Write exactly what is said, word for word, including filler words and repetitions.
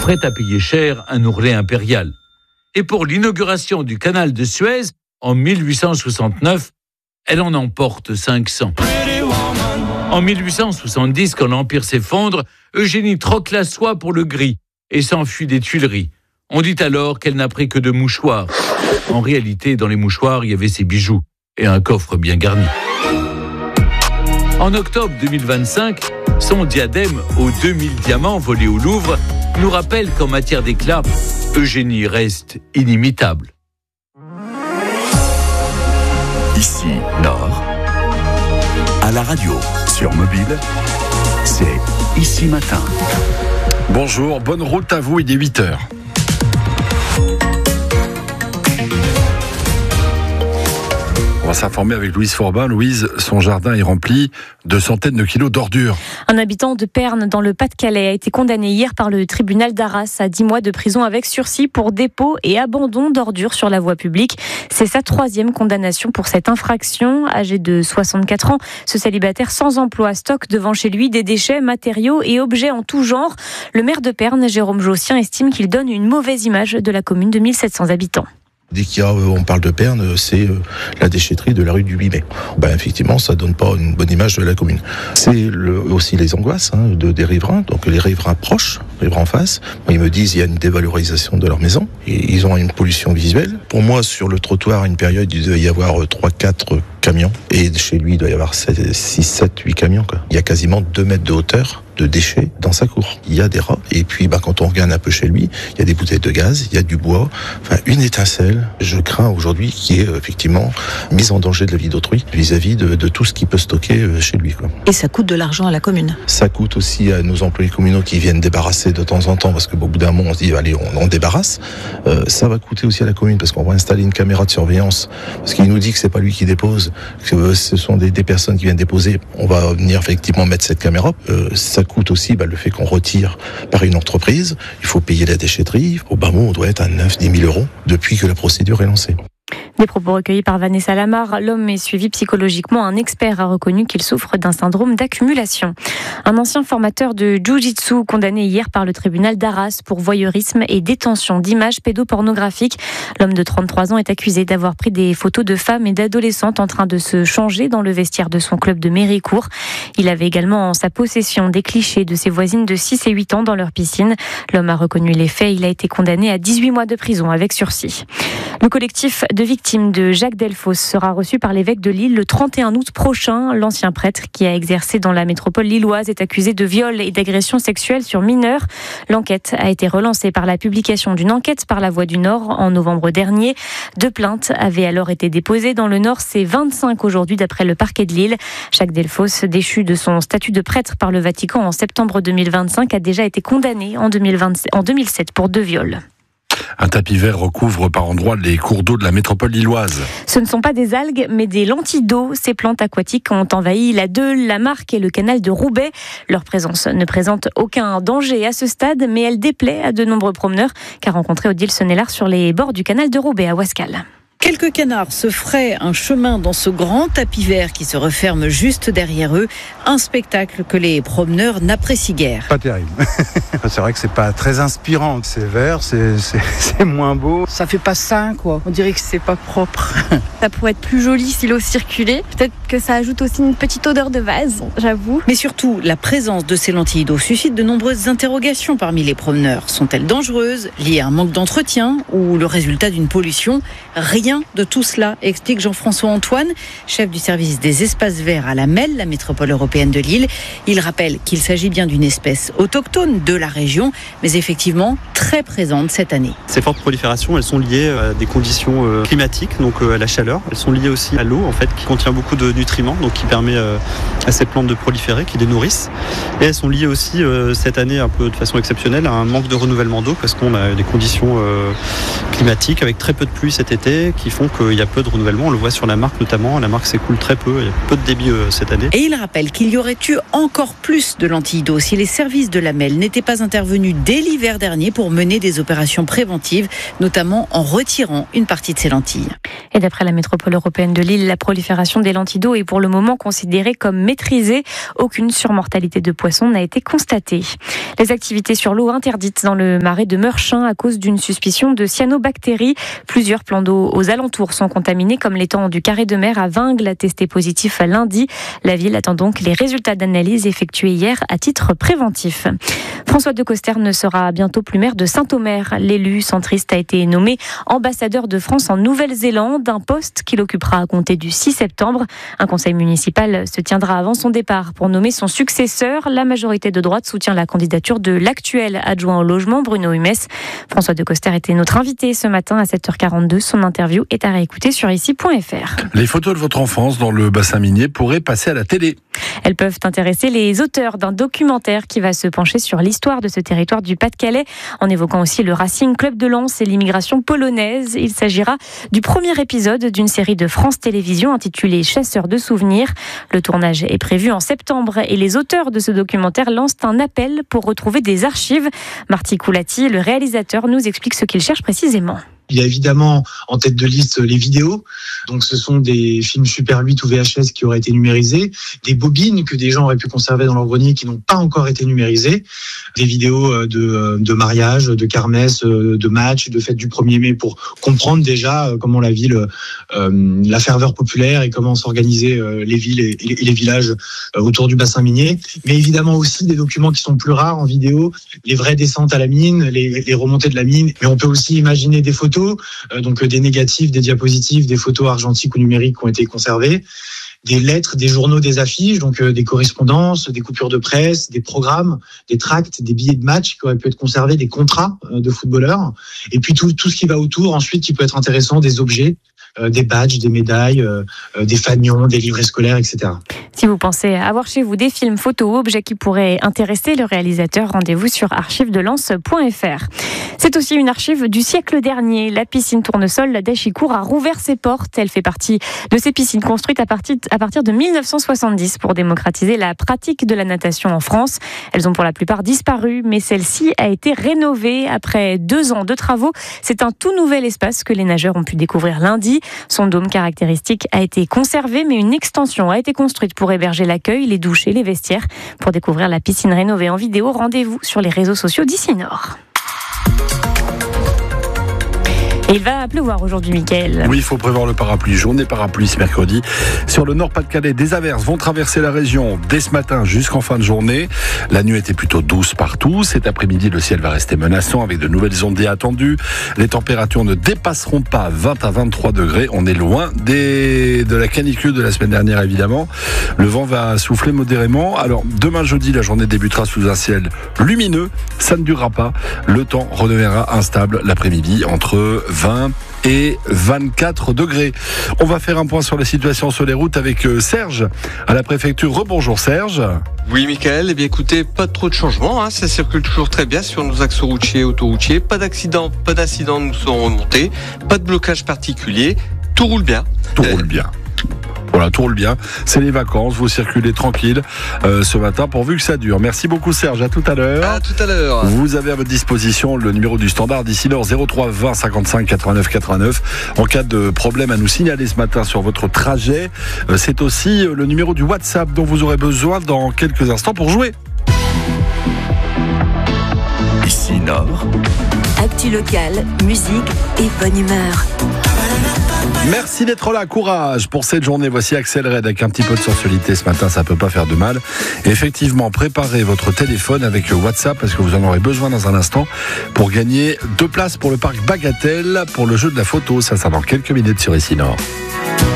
prête à payer cher un ourlet impérial. Et pour l'inauguration du canal de Suez, en mille huit cent soixante-neuf, elle en emporte cinq cents. En mille huit cent soixante-dix, quand l'Empire s'effondre, Eugénie troque la soie pour le gris et s'enfuit des Tuileries. On dit alors qu'elle n'a pris que deux mouchoirs. En réalité, dans les mouchoirs, il y avait ses bijoux et un coffre bien garni. En octobre deux mille vingt-cinq, son diadème aux deux mille diamants volés au Louvre nous rappelle qu'en matière d'éclat, Eugénie reste inimitable. Ici, Nord, à la radio, sur mobile, c'est Ici Matin. Bonjour, bonne route à vous, il est huit heures. On va s'informer avec Louise Forbin. Louise, son jardin est rempli de centaines de kilos d'ordures. Un habitant de Pernes, dans le Pas-de-Calais, a été condamné hier par le tribunal d'Arras à dix mois de prison avec sursis pour dépôt et abandon d'ordures sur la voie publique. C'est sa troisième condamnation pour cette infraction. Âgé de soixante-quatre ans, ce célibataire sans emploi stocke devant chez lui des déchets, matériaux et objets en tout genre. Le maire de Pernes, Jérôme Jossien, estime qu'il donne une mauvaise image de la commune de mille sept cents habitants. Dès qu'il y a, on parle de Pernes, c'est la déchetterie de la rue du huit mai. Ben, effectivement, ça donne pas une bonne image de la commune. C'est le, aussi les angoisses hein, de, des riverains, donc les riverains proches, riverains en face. Ils me disent qu'il y a une dévalorisation de leur maison et ils ont une pollution visuelle. Pour moi, sur le trottoir, à une période, il doit y avoir trois quatre camions et chez lui, il doit y avoir six sept huit camions. Quoi. Il y a quasiment deux mètres de hauteur de déchets dans sa cour. Il y a des rats et puis bah, quand on regarde un peu chez lui, il y a des bouteilles de gaz, il y a du bois, enfin une étincelle. Je crains aujourd'hui qu'il y ait effectivement mise en danger de la vie d'autrui vis-à-vis de, de tout ce qu'il peut stocker chez lui. Quoi. Et ça coûte de l'argent à la commune. Ça coûte aussi à nos employés communaux qui viennent débarrasser de temps en temps parce qu'au bout d'un moment on se dit allez on, on débarrasse. Euh, ça va coûter aussi à la commune parce qu'on va installer une caméra de surveillance parce qu'il nous dit que c'est pas lui qui dépose, que ce sont des, des personnes qui viennent déposer. On va venir effectivement mettre cette caméra. Euh, ça coûte aussi bah, le fait qu'on retire par une entreprise. Il faut payer la déchetterie. Au bas mot, on doit être à neuf à dix mille euros depuis que la procédure est lancée. Des propos recueillis par Vanessa Lamar. L'homme est suivi psychologiquement. Un expert a reconnu qu'il souffre d'un syndrome d'accumulation. Un ancien formateur de jiu-jitsu condamné hier par le tribunal d'Arras pour voyeurisme et détention d'images pédopornographiques. L'homme de trente-trois ans est accusé d'avoir pris des photos de femmes et d'adolescentes en train de se changer dans le vestiaire de son club de Méricourt. Il avait également en sa possession des clichés de ses voisines de six et huit ans dans leur piscine. L'homme a reconnu les faits. Il a été condamné à dix-huit mois de prison avec sursis. Le collectif de victimes de Jacques Delfosse sera reçu par l'évêque de Lille le trente et un août prochain. L'ancien prêtre qui a exercé dans la métropole lilloise est accusé de viol et d'agression sexuelle sur mineurs. L'enquête a été relancée par la publication d'une enquête par La Voix du Nord en novembre dernier. Deux plaintes avaient alors été déposées dans le Nord. C'est vingt-cinq aujourd'hui d'après le parquet de Lille. Jacques Delfosse, déchu de son statut de prêtre par le Vatican en septembre deux mille vingt-cinq, a déjà été condamné en deux mille vingt, en deux mille sept pour deux viols. Un tapis vert recouvre par endroits les cours d'eau de la métropole lilloise. Ce ne sont pas des algues, mais des lentilles d'eau. Ces plantes aquatiques ont envahi la Deule, la Marque et le canal de Roubaix. Leur présence ne présente aucun danger à ce stade, mais elle déplaît à de nombreux promeneurs, qu'a rencontré Odile Sonnellard sur les bords du canal de Roubaix à Ouascal. Quelques canards se feraient un chemin dans ce grand tapis vert qui se referme juste derrière eux. Un spectacle que les promeneurs n'apprécient guère. Pas terrible. C'est vrai que c'est pas très inspirant. C'est vert, c'est, c'est, c'est moins beau. Ça fait pas sain, quoi. On dirait que c'est pas propre. Ça pourrait être plus joli si l'eau circulait. Peut-être que ça ajoute aussi une petite odeur de vase, j'avoue. Mais surtout, la présence de ces lentilles d'eau suscite de nombreuses interrogations parmi les promeneurs. Sont-elles dangereuses, liées à un manque d'entretien ou le résultat d'une pollution ? Rien de tout cela, explique Jean-François Antoine, chef du service des espaces verts à la M E L, la métropole européenne de Lille. Il rappelle qu'il s'agit bien d'une espèce autochtone de la région, mais effectivement très présente cette année. Ces fortes proliférations, elles sont liées à des conditions climatiques, donc à la chaleur. Elles sont liées aussi à l'eau, en fait, qui contient beaucoup de nutriments, donc qui permet à ces plantes de proliférer, qui les nourrissent. Et elles sont liées aussi cette année, un peu de façon exceptionnelle, à un manque de renouvellement d'eau, parce qu'on a des conditions climatiques avec très peu de pluie cet été, qui font qu'il y a peu de renouvellement. On le voit sur la marque notamment. La marque s'écoule très peu. Il y a peu de débit euh, cette année. Et il rappelle qu'il y aurait eu encore plus de lentilles d'eau si les services de l'A M E L n'étaient pas intervenus dès l'hiver dernier pour mener des opérations préventives, notamment en retirant une partie de ces lentilles. Et d'après la métropole européenne de Lille, la prolifération des lentilles d'eau est pour le moment considérée comme maîtrisée. Aucune surmortalité de poissons n'a été constatée. Les activités sur l'eau interdites dans le marais de Meurchin à cause d'une suspicion de cyanobactéries. Plusieurs plans d'eau aux alentours sont contaminés, comme l'étang du Carré de Mer à Vingles, testé positif lundi. La ville attend donc les résultats d'analyse effectués hier à titre préventif. François Decausterre ne sera bientôt plus maire de Saint-Omer. L'élu centriste a été nommé ambassadeur de France en Nouvelle-Zélande, un poste qu'il occupera à compter du six septembre. Un conseil municipal se tiendra avant son départ pour nommer son successeur. La majorité de droite soutient la candidature de l'actuel adjoint au logement, Bruno Humès. François Decausterre était notre invité ce matin à sept heures quarante-deux. Son interview est à réécouter sur ici point f r. Les photos de votre enfance dans le bassin minier pourraient passer à la télé. Elles peuvent intéresser les auteurs d'un documentaire qui va se pencher sur l'histoire de ce territoire du Pas-de-Calais, en évoquant aussi le Racing Club de Lens et l'immigration polonaise. Il s'agira du premier épisode d'une série de France Télévisions intitulée Chasseurs de souvenirs. Le tournage est prévu en septembre et les auteurs de ce documentaire lancent un appel pour retrouver des archives. Marty Coulati, le réalisateur, nous explique ce qu'il cherche précisément. Il y a évidemment en tête de liste les vidéos. Donc ce sont des films Super huit ou V H S qui auraient été numérisés, des bobines que des gens auraient pu conserver dans leur grenier qui n'ont pas encore été numérisées, des vidéos de, de mariage, de kermesse, de match, de fête du premier mai pour comprendre déjà comment la ville, euh, la ferveur populaire et comment s'organisaient les villes et les villages autour du bassin minier. Mais évidemment aussi des documents qui sont plus rares en vidéo, les vraies descentes à la mine, les, les remontées de la mine. Mais on peut aussi imaginer des photos, donc des négatifs, des diapositives, des photos argentiques ou numériques qui ont été conservées, des lettres, des journaux, des affiches, donc des correspondances, des coupures de presse, des programmes, des tracts, des billets de match qui auraient pu être conservés, des contrats de footballeurs, et puis tout, tout ce qui va autour ensuite qui peut être intéressant, des objets, euh, des badges, des médailles, euh, des fanions, des livrets scolaires, et cetera. Si vous pensez avoir chez vous des films, photos ou objets qui pourraient intéresser le réalisateur, rendez-vous sur archives de lens point f r. C'est aussi une archive du siècle dernier. La piscine Tournesol d'Achicourt a rouvert ses portes. Elle fait partie de ces piscines construites à partir, à partir de mille neuf cent soixante-dix pour démocratiser la pratique de la natation en France. Elles ont pour la plupart disparu, mais celle-ci a été rénovée après deux ans de travaux. C'est un tout nouvel espace que les nageurs ont pu découvrir lundi. Son dôme caractéristique a été conservé, mais une extension a été construite pour héberger l'accueil, les douches et les vestiaires. Pour découvrir la piscine rénovée en vidéo, rendez-vous sur les réseaux sociaux d'Ici Nord. Et il va pleuvoir aujourd'hui, Mickaël. Oui, il faut prévoir le parapluie. Journée parapluie ce mercredi. Sur le Nord-Pas-de-Calais, des averses vont traverser la région dès ce matin jusqu'en fin de journée. La nuit était plutôt douce partout. Cet après-midi, le ciel va rester menaçant avec de nouvelles ondées attendues. Les températures ne dépasseront pas vingt à vingt-trois degrés. On est loin des... de la canicule de la semaine dernière, évidemment. Le vent va souffler modérément. Alors, demain jeudi, la journée débutera sous un ciel lumineux. Ça ne durera pas. Le temps redeviendra instable l'après-midi entre vingt et vingt-quatre degrés. On va faire un point sur la situation sur les routes avec Serge à la préfecture. Rebonjour Serge. Oui Mickaël, eh bien écoutez, pas trop de changements, hein. Ça circule toujours très bien sur nos axes routiers et autoroutiers. Pas d'accident, pas d'incidents nous sont remontés, pas de blocage particulier, tout roule bien. Tout euh... roule bien. Voilà, tout roule bien. C'est les vacances, vous circulez tranquille euh, ce matin pourvu que ça dure. Merci beaucoup Serge, à tout à l'heure. À tout à l'heure. Vous avez à votre disposition le numéro du standard d'ici Nord zéro trois vingt cinquante-cinq quatre-vingt-neuf quatre-vingt-neuf. En cas de problème à nous signaler ce matin sur votre trajet, euh, c'est aussi le numéro du WhatsApp dont vous aurez besoin dans quelques instants pour jouer. Ici Nord. Actu locale, musique et bonne humeur. Merci d'être là, courage pour cette journée. Voici Axel Red avec un petit peu de sensualité ce matin, ça peut pas faire de mal. Et effectivement, préparez votre téléphone avec WhatsApp parce que vous en aurez besoin dans un instant pour gagner deux places pour le parc Bagatelle pour le jeu de la photo. Ça, ça dans quelques minutes sur Ici Nord.